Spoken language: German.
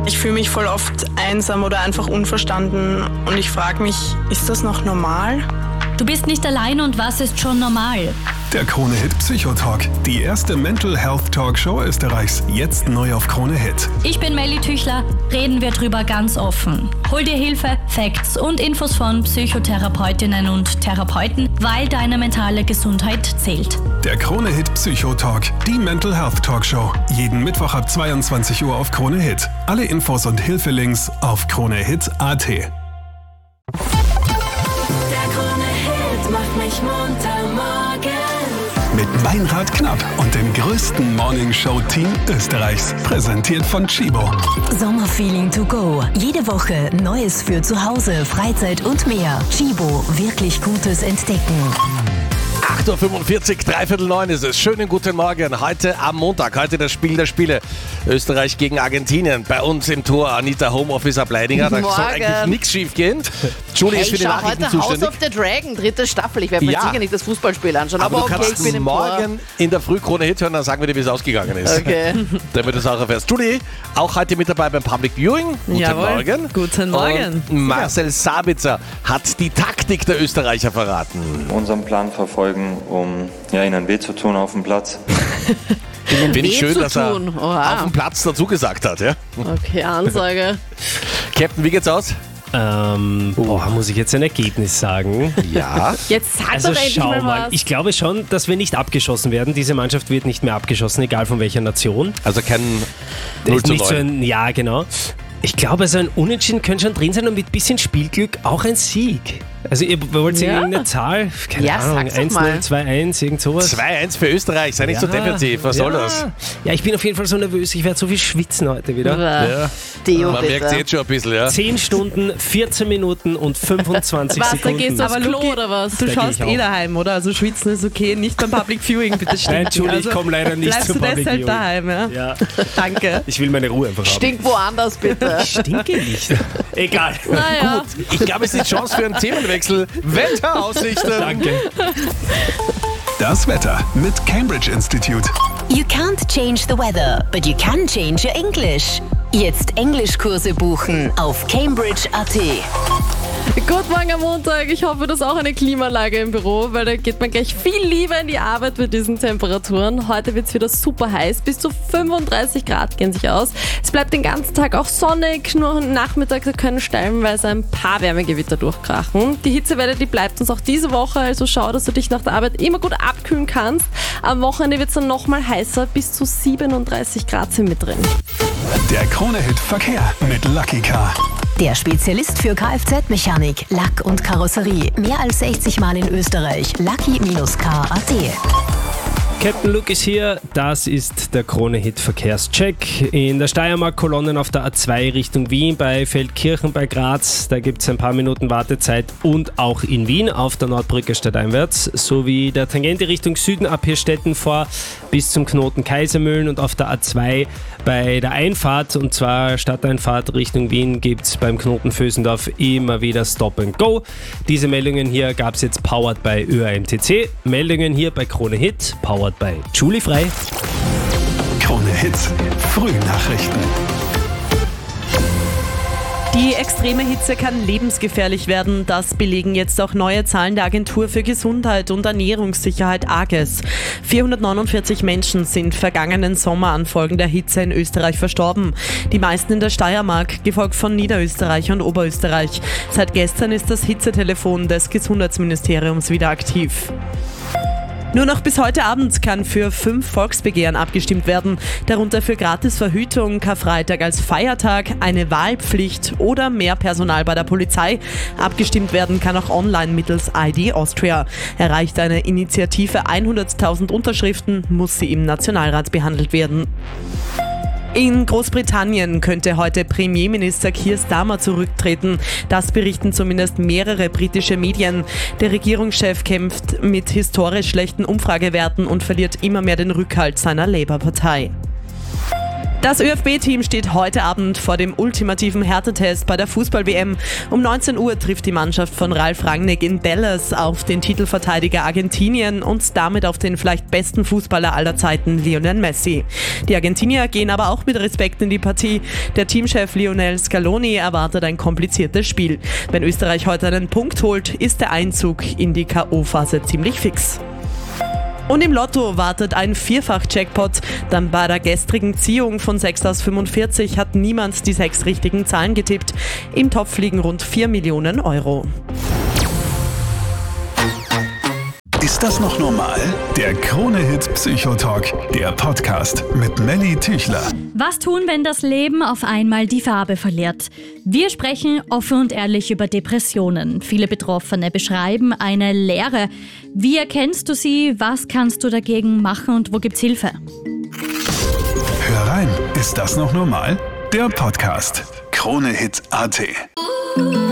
Ich fühle mich voll oft einsam oder einfach unverstanden und ich frage mich, ist das noch normal? Du bist nicht allein und was ist schon normal? Der Krone-Hit Psychotalk, die erste Mental Health Talkshow Österreichs, jetzt neu auf Krone-Hit. Ich bin Melly Tüchler, reden wir drüber ganz offen. Hol dir Hilfe, Facts und Infos von Psychotherapeutinnen und Therapeuten, weil deine mentale Gesundheit zählt. Der Krone-Hit Psychotalk, die Mental Health Talkshow, jeden Mittwoch ab 22 Uhr auf Krone-Hit. Alle Infos und Hilfelinks auf kronehit.at. Macht mich munter morgen. Mit Meinrad Knapp und dem größten Morning-Show-Team Österreichs. Präsentiert von Chibo. Sommerfeeling to go. Jede Woche Neues für zu Hause, Freizeit und mehr. Chibo, wirklich Gutes entdecken. 8.45 Uhr, 8:45 ist es. Schönen guten Morgen. Heute am Montag, heute das Spiel der Spiele. Österreich gegen Argentinien. Bei uns im Tor Anita Homeoffice Ableidinger. Da soll eigentlich nichts schief gehen. Julie ist für die Nachrichten heute zuständig. House of the Dragon, 3. Staffel. Ich werde mir sicher nicht das Fußballspiel anschauen. Aber du okay, kannst ich bin im morgen in der Früh Krone-Hit hören, dann sagen wir dir, wie es ausgegangen ist. Okay. Damit du es auch erfährst. Julie, auch heute mit dabei beim Public Viewing. Guten Morgen. Guten Morgen. Und Marcel Sabitzer hat die Taktik der Österreicher verraten. Unseren Plan verfolgen, um ihnen weh zu tun auf dem Platz. Finde ich schön, dass er Oha. auf dem Platz dazu gesagt hat. Ja? Okay, Ansage. Captain, wie geht's aus? Muss ich jetzt ein Ergebnis sagen? Ja. Jetzt sag Also doch endlich schau mal mal, was. ich glaube schon, dass wir nicht abgeschossen werden. Diese Mannschaft wird nicht mehr abgeschossen, egal von welcher Nation. Also kein Das 0 ist zu nicht so 9. ja, genau. Ich glaube, also ein Unentschieden könnte schon drin sein und mit ein bisschen Spielglück auch ein Sieg. Also ihr wollt irgendeine Zahl? Keine Ja, Ahnung, sag's doch 1-0, 2-1, irgend sowas. 2-1 für Österreich, sei nicht so defensiv. Was soll das? Ja, ich bin auf jeden Fall so nervös. Ich werde so viel schwitzen heute wieder. Ja. Deo, Man merkt es bitte. jetzt schon ein bisschen, ja. 10 Stunden, 14 Minuten und 25 Was, da Sekunden. gehst du aufs Klo oder was? Da Du geh schaust ich auch. daheim, oder? Also schwitzen ist okay, nicht beim Public Viewing, bitte stinken. Nein, Julie, ich komme leider nicht bleibst zum du Public deshalb Viewing. daheim, ja? Ja, Danke. ich will meine Ruhe einfach haben. Stink woanders, bitte. Ich stinke nicht. Egal. Naja. Ich glaube, es ist die Chance für einen Themenwechsel. Wetteraussichten. Danke. Das Wetter mit Cambridge Institute. You can't change the weather, but you can change your English. Jetzt Englischkurse buchen auf Cambridge.at. Guten Morgen am Montag. Ich hoffe, das ist auch eine Klimaanlage im Büro, weil da geht man gleich viel lieber in die Arbeit mit diesen Temperaturen. Heute wird es wieder super heiß. Bis zu 35 Grad gehen sich aus. Es bleibt den ganzen Tag auch sonnig. Nur nachmittags können stellenweise ein paar Wärmegewitter durchkrachen. Die Hitzewelle, die bleibt uns auch diese Woche. Also schau, dass du dich nach der Arbeit immer gut abkühlen kannst. Am Wochenende wird es dann nochmal heißer. Bis zu 37 Grad sind mit drin. Der Krone-Hit Verkehr mit Lucky Car. Der Spezialist für Kfz-Mechanik, Lack und Karosserie. Mehr als 60 Mal in Österreich. Lucky-car.at. Captain Luke ist hier, das ist der Krone-Hit Verkehrscheck. In der Steiermark Kolonnen auf der A2 Richtung Wien bei Feldkirchen bei Graz, da gibt es ein paar Minuten Wartezeit und auch in Wien auf der Nordbrücke stadteinwärts, sowie der Tangente Richtung Süden ab Hirstetten vor bis zum Knoten Kaisermühlen und auf der A2 bei der Einfahrt, und zwar Stadteinfahrt Richtung Wien, gibt es beim Knoten Vösendorf immer wieder Stop and Go. Diese Meldungen hier gab es jetzt powered bei ÖAMTC, Meldungen hier bei Krone-Hit, powered bei Julie Frei. Krone-Hit Frühnachrichten. Die extreme Hitze kann lebensgefährlich werden. Das belegen jetzt auch neue Zahlen der Agentur für Gesundheit und Ernährungssicherheit AGES. 449 Menschen sind vergangenen Sommer an Folgen der Hitze in Österreich verstorben. Die meisten in der Steiermark, gefolgt von Niederösterreich und Oberösterreich. Seit gestern ist das Hitzetelefon des Gesundheitsministeriums wieder aktiv. Nur noch bis heute Abend kann für 5 Volksbegehren abgestimmt werden, darunter für Gratisverhütung, Karfreitag als Feiertag, eine Wahlpflicht oder mehr Personal bei der Polizei. Abgestimmt werden kann auch online mittels ID Austria. Erreicht eine Initiative 100.000 Unterschriften, muss sie im Nationalrat behandelt werden. In Großbritannien könnte heute Premierminister Keir Starmer zurücktreten. Das berichten zumindest mehrere britische Medien. Der Regierungschef kämpft mit historisch schlechten Umfragewerten und verliert immer mehr den Rückhalt seiner Labour-Partei. Das ÖFB-Team steht heute Abend vor dem ultimativen Härtetest bei der Fußball-WM. Um 19 Uhr trifft die Mannschaft von Ralf Rangnick in Dallas auf den Titelverteidiger Argentinien und damit auf den vielleicht besten Fußballer aller Zeiten, Lionel Messi. Die Argentinier gehen aber auch mit Respekt in die Partie. Der Teamchef Lionel Scaloni erwartet ein kompliziertes Spiel. Wenn Österreich heute einen Punkt holt, ist der Einzug in die K.O.-Phase ziemlich fix. Und im Lotto wartet ein Vierfach-Jackpot. Dann bei der gestrigen Ziehung von 6 aus 45 hat niemand die 6 richtigen Zahlen getippt. Im Topf liegen rund 4 Millionen Euro. Ist das noch normal? Der Krone-Hit Psychotalk, der Podcast mit Melly Tüchler. Was tun, wenn das Leben auf einmal die Farbe verliert? Wir sprechen offen und ehrlich über Depressionen. Viele Betroffene beschreiben eine Leere. Wie erkennst du sie? Was kannst du dagegen machen und wo gibt's Hilfe? Hör rein, ist das noch normal? Der Podcast. Krone-Hit.at